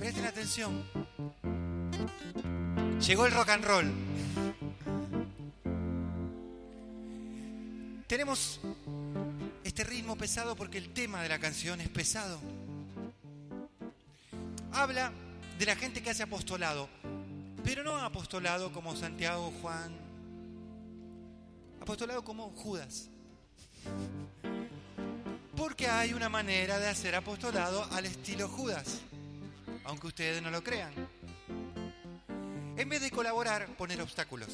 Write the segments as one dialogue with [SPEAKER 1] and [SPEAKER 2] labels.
[SPEAKER 1] Presten atención. Llegó el rock and roll. Tenemos este ritmo pesado porque el tema de la canción es pesado. Habla de la gente que hace apostolado, pero no apostolado como Santiago, Juan, apostolado como Judas. Porque hay una manera de hacer apostolado al estilo Judas, aunque ustedes no lo crean. En vez de colaborar, poner obstáculos.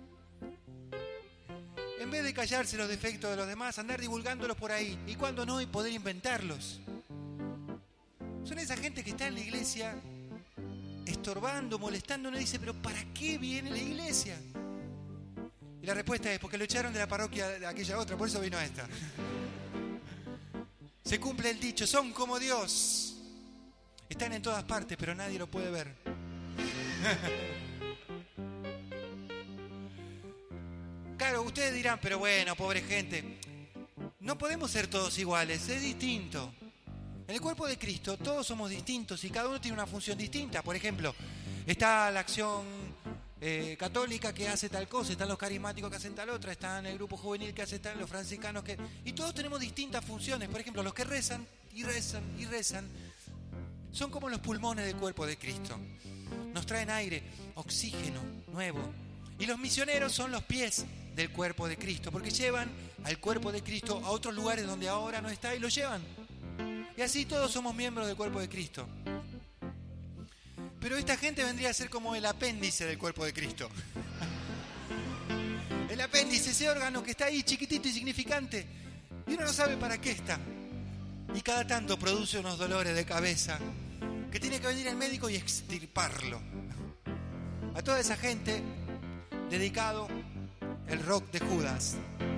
[SPEAKER 1] En vez de callarse los defectos de los demás, andar divulgándolos por ahí. Y cuando no, y poder inventarlos. Son esa gente que está en la iglesia estorbando, molestando. Uno dice, pero ¿para qué viene la iglesia? Y la respuesta es, porque lo echaron de la parroquia de aquella otra, por eso vino a esta. Se cumple el dicho, son como Dios. Están en todas partes, pero nadie lo puede ver. Claro, ustedes dirán, pero bueno, pobre gente. No podemos ser todos iguales, es distinto. En el cuerpo de Cristo todos somos distintos y cada uno tiene una función distinta. Por ejemplo, está la acción católica que hace tal cosa, están los carismáticos que hacen tal otra, están el grupo juvenil que hace tal, los franciscanos que... Y todos tenemos distintas funciones. Por ejemplo, los que rezan y rezan y rezan son como los pulmones del cuerpo de Cristo. Nos traen aire, oxígeno nuevo. Y los misioneros son los pies del cuerpo de Cristo, porque llevan al cuerpo de Cristo a otros lugares donde ahora no está y lo llevan. Y así todos somos miembros del cuerpo de Cristo. Pero esta gente vendría a ser como el apéndice del cuerpo de Cristo. El apéndice, ese órgano que está ahí chiquitito y insignificante. Y uno no sabe para qué está. Y cada tanto produce unos dolores de cabeza que tiene que venir el médico y extirparlo. A toda esa gente dedicado el rock de Judas.